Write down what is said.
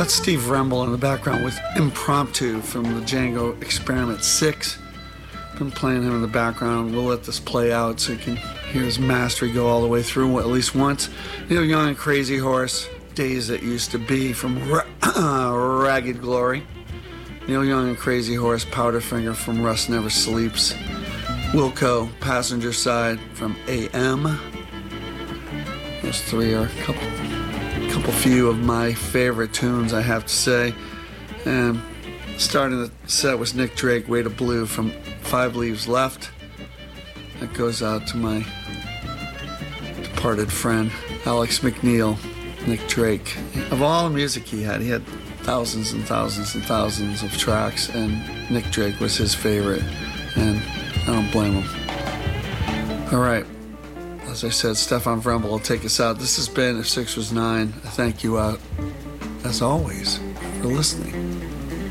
That's Steve Remble in the background with Impromptu from the Django Experiment 6. Been playing him in the background. We'll let this play out so you can hear his mastery go all the way through at least once. Neil Young and Crazy Horse, Days That Used to Be from Ragged Glory. Neil Young and Crazy Horse, Powderfinger from Rust Never Sleeps. Wilco, Passenger Side from AM. Those three are a couple few of my favorite tunes, I have to say. And starting the set was Nick Drake, Way to Blue from Five Leaves Left. That goes out to my departed friend, Alex McNeil, Nick Drake. Of all the music he had thousands and thousands and thousands of tracks, and Nick Drake was his favorite, and I don't blame him. All right. As I said, Stefan Vremble will take us out. This has been If 6 Was 9. I thank you, as always, for listening.